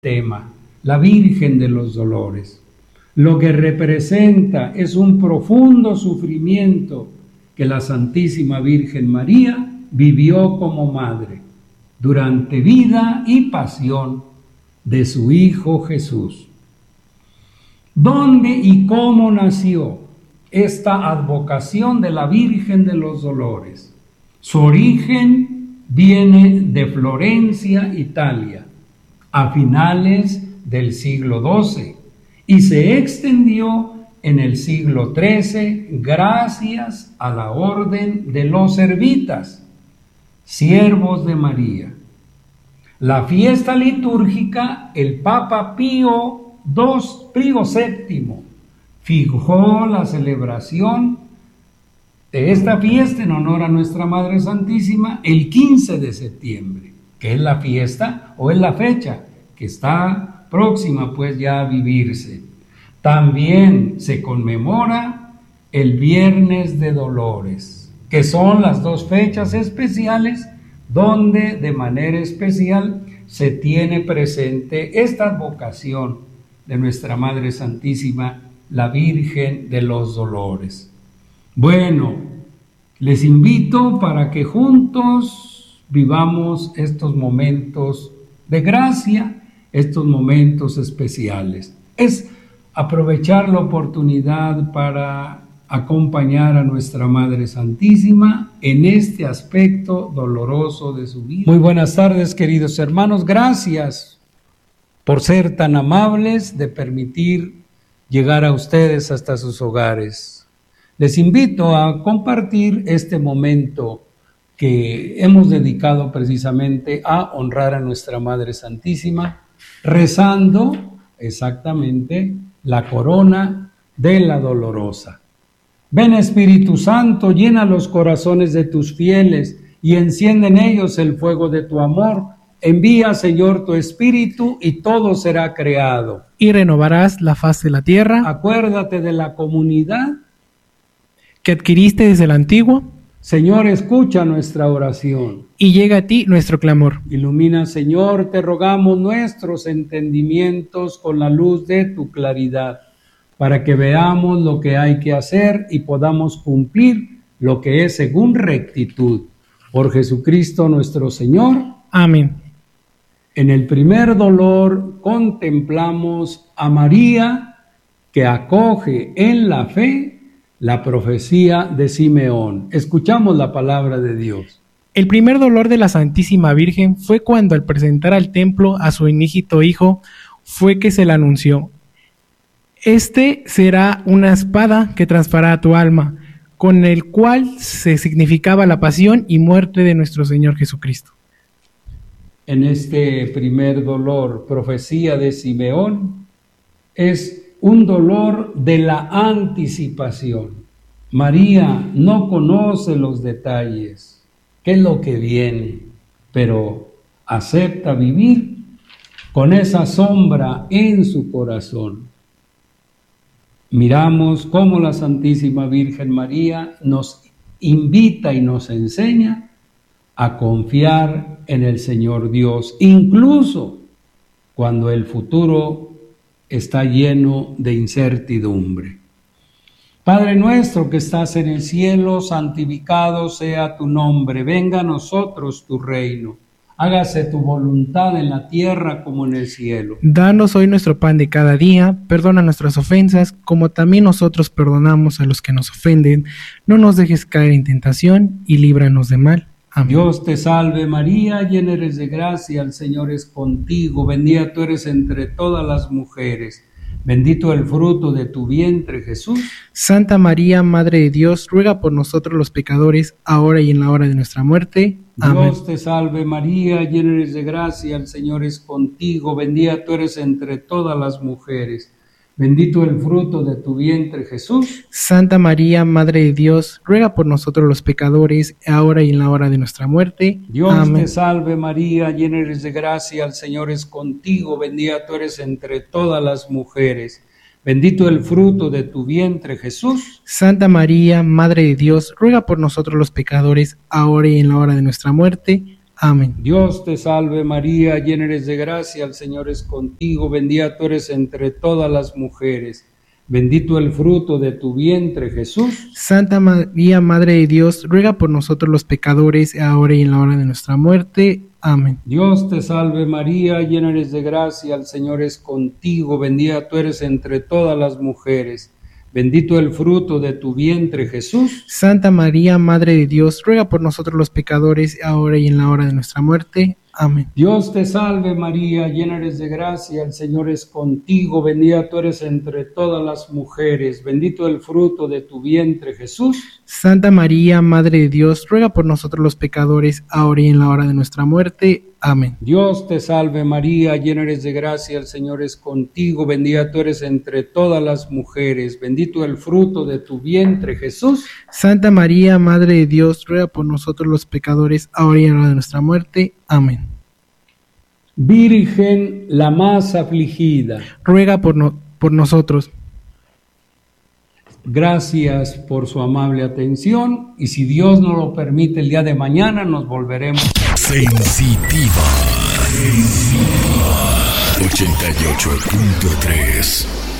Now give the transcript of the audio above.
tema, la Virgen de los Dolores. Lo que representa es un profundo sufrimiento que la Santísima Virgen María vivió como madre durante vida y pasión de su Hijo Jesús. ¿Dónde y cómo nació esta advocación de la Virgen de los Dolores? Su origen viene de Florencia, Italia, a finales del siglo XII y se extendió en el siglo XIII gracias a la orden de los servitas, siervos de María. La fiesta litúrgica, el Papa Pío VII fijó la celebración de esta fiesta en honor a nuestra Madre Santísima el 15 de septiembre, que es la fiesta o es la fecha que está próxima pues ya a vivirse. También se conmemora el Viernes de Dolores, que son las dos fechas especiales donde de manera especial se tiene presente esta advocación de nuestra Madre Santísima, la Virgen de los Dolores. Bueno, les invito para que juntos vivamos estos momentos de gracia, estos momentos especiales. Es aprovechar la oportunidad para acompañar a nuestra Madre Santísima en este aspecto doloroso de su vida. Muy buenas tardes, queridos hermanos. Gracias por ser tan amables de permitir llegar a ustedes hasta sus hogares. Les invito a compartir este momento que hemos dedicado precisamente a honrar a nuestra Madre Santísima, rezando exactamente la corona de la Dolorosa. Ven, Espíritu Santo, llena los corazones de tus fieles y enciende en ellos el fuego de tu amor. Envía, Señor, tu Espíritu y todo será creado. Y renovarás la faz de la tierra. Acuérdate de la comunidad que adquiriste desde el antiguo. Señor, escucha nuestra oración. Y llega a ti nuestro clamor. Ilumina, Señor, te rogamos nuestros entendimientos con la luz de tu claridad, para que veamos lo que hay que hacer y podamos cumplir lo que es según rectitud. Por Jesucristo nuestro Señor. Amén. En el primer dolor contemplamos a María, que acoge en la fe la profecía de Simeón. Escuchamos la palabra de Dios. El primer dolor de la Santísima Virgen fue cuando al presentar al templo a su inígito hijo, fue que se le anunció: este será una espada que traspasará tu alma, con el cual se significaba la pasión y muerte de nuestro Señor Jesucristo. En este primer dolor, profecía de Simeón, es un dolor de la anticipación. María no conoce los detalles, qué es lo que viene, pero acepta vivir con esa sombra en su corazón. Miramos cómo la Santísima Virgen María nos invita y nos enseña a confiar en el Señor Dios, incluso cuando el futuro está lleno de incertidumbre. Padre nuestro que estás en el cielo, santificado sea tu nombre. Venga a nosotros tu reino. Hágase tu voluntad en la tierra como en el cielo. Danos hoy nuestro pan de cada día. Perdona nuestras ofensas, como también nosotros perdonamos a los que nos ofenden. No nos dejes caer en tentación y líbranos de mal. Amén. Dios te salve María, llena eres de gracia, el Señor es contigo, bendita tú eres entre todas las mujeres, bendito el fruto de tu vientre Jesús. Santa María, Madre de Dios, ruega por nosotros los pecadores, ahora y en la hora de nuestra muerte. Amén. Dios te salve María, llena eres de gracia, el Señor es contigo, bendita tú eres entre todas las mujeres, bendito el fruto de tu vientre Jesús. Santa María, Madre de Dios, ruega por nosotros los pecadores, ahora y en la hora de nuestra muerte. Dios Amén. te salve María, llena eres de gracia, el Señor es contigo, bendita tú eres entre todas las mujeres, bendito el fruto de tu vientre Jesús. Santa María, Madre de Dios, ruega por nosotros los pecadores, ahora y en la hora de nuestra muerte. Amén. Dios te salve María, llena eres de gracia, el Señor es contigo, bendita tú eres entre todas las mujeres, bendito el fruto de tu vientre Jesús. Santa María, Madre de Dios, ruega por nosotros los pecadores, ahora y en la hora de nuestra muerte. Amén. Dios te salve María, llena eres de gracia, el Señor es contigo, bendita tú eres entre todas las mujeres, bendito el fruto de tu vientre Jesús. Santa María, Madre de Dios, ruega por nosotros los pecadores, ahora y en la hora de nuestra muerte. Amén. Dios te salve María, llena eres de gracia, el Señor es contigo, bendita tú eres entre todas las mujeres, bendito el fruto de tu vientre Jesús. Santa María, Madre de Dios, ruega por nosotros los pecadores, ahora y en la hora de nuestra muerte. Amén. Dios te salve María, llena eres de gracia, el Señor es contigo, bendita tú eres entre todas las mujeres, bendito el fruto de tu vientre Jesús. Santa María, Madre de Dios, ruega por nosotros los pecadores, ahora y en la hora de nuestra muerte. Amén. Virgen la más afligida, ruega por nosotros. Gracias por su amable atención y si Dios nos lo permite el día de mañana nos volveremos. Sensitiva 88.3